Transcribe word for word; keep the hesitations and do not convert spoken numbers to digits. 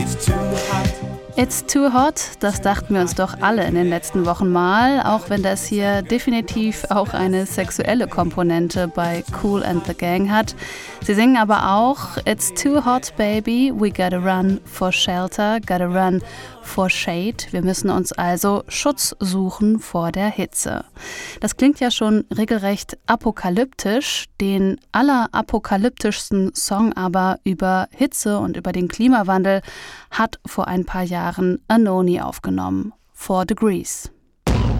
It's too hot, das dachten wir uns doch alle in den letzten Wochen mal, auch wenn das hier definitiv auch eine sexuelle Komponente bei Kool and the Gang hat. Sie singen aber auch It's too hot, baby, we gotta run for shelter, gotta run for shade. Wir müssen uns also Schutz suchen vor der Hitze. Das klingt ja schon regelrecht apokalyptisch. Den allerapokalyptischsten Song aber über Hitze und über den Klimawandel hat vor ein paar Jahren Anohni aufgenommen. Four Degrees.